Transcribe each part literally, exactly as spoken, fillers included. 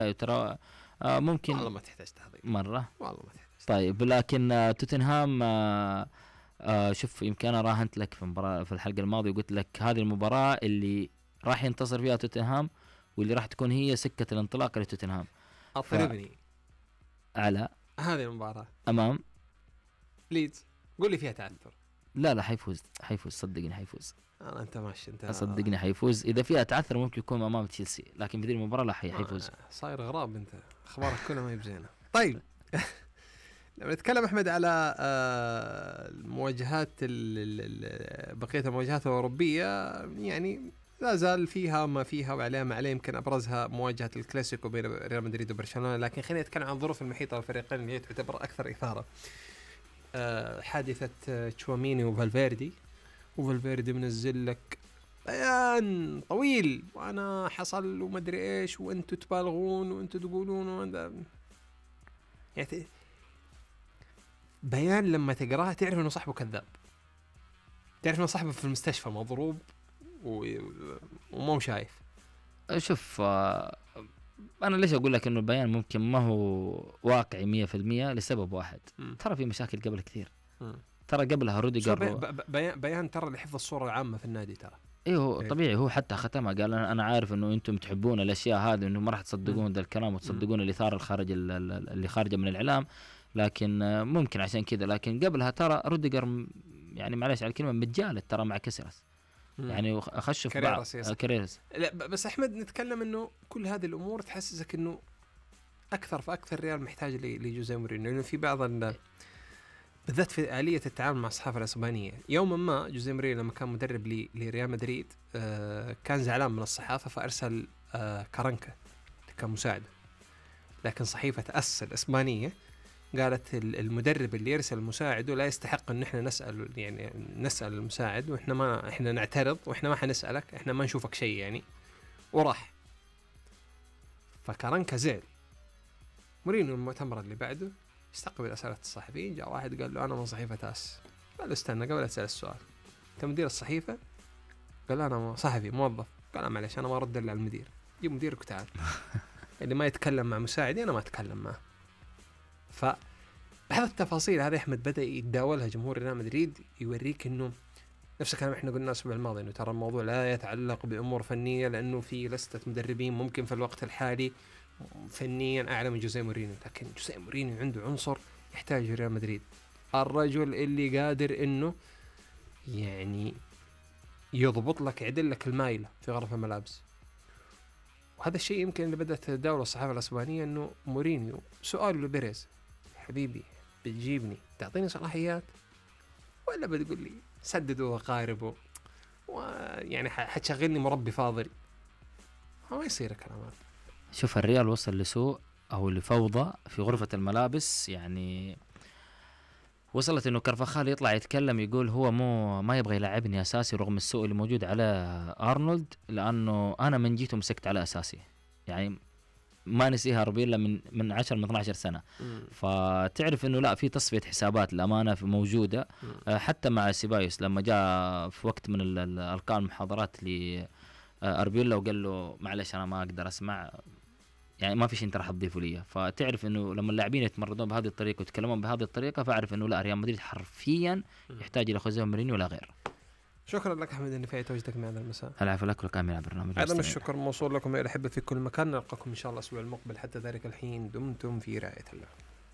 ترى ممكن والله ما تحتاج تحضير مرة والله ما تحتاج. طيب لكن توتنهام آه آه شوف يمكن أنا راهنت لك في المباراة في الحلقة الماضية وقلت لك هذه المباراة اللي راح ينتصر فيها توتنهام واللي راح تكون هي سكة الانطلاق لتوتنهام. أطربني ف... على هذه المباراة أمام ليدز قول لي فيها تعثر. لا لا حيفوز حيفوز صدقني حيفوز. آه أنت ماشي أنت صدقني حيفوز إذا فيها تعثر ممكن يكون أمام تشيلسي لكن في هذه المباراة لا حيفوز. آه صاير غراب أنت أخبارك كلها ما يبزينها. طيب لما نتكلم أحمد على المواجهات بقية المواجهات الأوروبية يعني لا زال فيها ما فيها وعليها ما عليه. يمكن أبرزها مواجهة الكلاسيكو بين ريال مدريد وبرشلونة. لكن خلينا نتكلم عن ظروف المحيطة للفريقين اللي تعتبر أكثر إثارة. حادثة تشواميني وفالفيردي وفالفيردي منزل لك بيان طويل وأنا حصل ومدري إيش وأنتوا تبالغون وأنتوا تقولون وأنت يعني بيان لما تقراه تعرف انه صاحبه كذاب. تعرف انه صاحبه في المستشفى مضروب ومو شايف. شوف انا ليش اقول لك انه البيان ممكن ما هو واقعي مية في المية لسبب واحد. م. ترى في مشاكل قبل كثير. م. ترى قبلها روديجر بيان بيان ترى لحفظ الصورة العامة في النادي ترى. ايوه طبيعي هو حتى ختمها قال انا عارف انه انتم تحبون الاشياء هذه انه ما راح تصدقون ذا الكلام وتصدقون الاثاره الخارج اللي خارجه من الاعلام لكن ممكن عشان كذا. لكن قبلها ترى روديجر يعني معلش على الكلمه متجالد ترى مع كسرس يعني خشوا في بعض كاريرس. لا بس احمد نتكلم انه كل هذه الامور تحسسك انه اكثر فاكثر ريال محتاج لجوزيه مورينيو لانه في بعض بالذات في آلية التعامل مع الصحافة الإسبانية. يوما ما جوزيه مورينيو لما كان مدرب لريال مدريد آه كان زعلان من الصحافة فأرسل آه كارانكا كمساعد. لكن صحيفة أس الإسبانية قالت المدرب اللي يرسل مساعده لا يستحق ان احنا نسال يعني نسال المساعد واحنا ما احنا نعترض واحنا ما حنسالك احنا ما نشوفك شيء يعني وراح. فكارانكا زعل. مورينيو المؤتمر اللي بعده استقبل اسئله الصحفيين. جاء واحد قال له انا من صحيفه اس. قال له استنى قبل اسال السؤال انت مدير الصحيفه؟ قال انا صحفي موظف. قال معلش انا ما ارد الا على المدير. جيب مديرك وتعال. اللي ما يتكلم مع مساعدي انا ما اتكلم معه. فبهذا التفاصيل هذه أحمد بدأ يتداولها جمهور ريال مدريد يوريك إنه نفس الكلام إحنا قلنا الأسبوع الماضي إنه ترى الموضوع لا يتعلق بأمور فنية لأنه في لستة مدربين ممكن في الوقت الحالي فنيا أعلى من جوزيه مورينيو. لكن جوزيه مورينيو عنده عنصر يحتاج ريال مدريد. الرجل اللي قادر إنه يعني يضبط لك يعدل لك المايلة في غرفة الملابس. وهذا الشيء يمكن اللي بدأت تداول الصحافة الإسبانية إنه مورينيو سؤال لبيريز حبيبي بتجيبني تعطيني صلاحيات ولا بتقول لي سددوا وقاربوا ويعني حتشغلني مربي فاضل؟ ما يصير الكلام هذا. شوف الريال وصل لسوء أو لفوضى في غرفة الملابس. يعني وصلت إنه كارفاخال يطلع يتكلم يقول هو مو ما يبغى يلعبني أساسي رغم السوء اللي موجود على أرنولد لأنه أنا من جيت ومسكت على أساسي. يعني ما نسيها روبيلا من من عشر من اثنا عشر سنة. مم. فتعرف إنه لا في تصفية حسابات الأمانة في موجودة. مم. حتى مع سيبايوس لما جاء في وقت من الألقاء المحاضرات لأربيلا وقال له معلش أنا ما أقدر أسمع يعني ما في شيء انت راح تضيفه لي. فتعرف انه لما اللاعبين يتمردون بهذه الطريقه ويتكلمون بهذه الطريقه فاعرف انه لا ريال مدريد حرفيا يحتاج الى خوزيه مورينيو ولا غير. شكرا لك احمد ان فايت وجدك معنا المساء. العفو لك وكامل على البرنامج. ايضا الشكر موصول لكم يا الاحبه في كل مكان. نلقاكم ان شاء الله الاسبوع المقبل. حتى ذلك الحين دمتم في رعايه الله.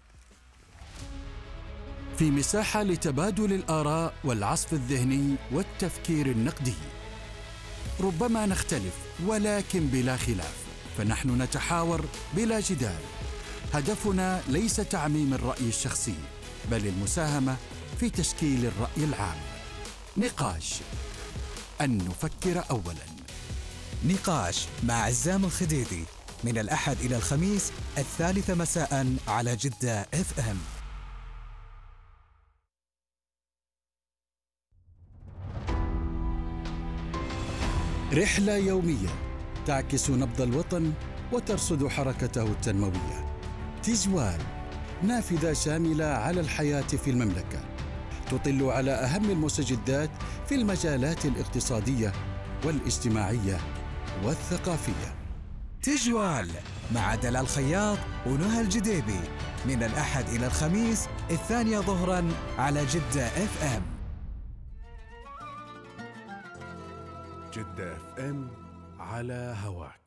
في مساحه لتبادل الاراء والعصف الذهني والتفكير النقدي. ربما نختلف ولكن بلا خلاف. فنحن نتحاور بلا جدال. هدفنا ليس تعميم الرأي الشخصي بل المساهمة في تشكيل الرأي العام. نقاش أن نفكر أولاً. نقاش مع عزام الخديدي من الأحد إلى الخميس الثالثة مساء على جدة اف ام. رحلة يومية تعكس نبض الوطن وترصد حركته التنموية. تجوال نافذة شاملة على الحياة في المملكة تطل على أهم المستجدات في المجالات الاقتصادية والاجتماعية والثقافية. تجوال مع دلال خياط ونهى الجديبي من الأحد إلى الخميس الثانية ظهراً على جدة اف ام. جدة اف ام على هواك.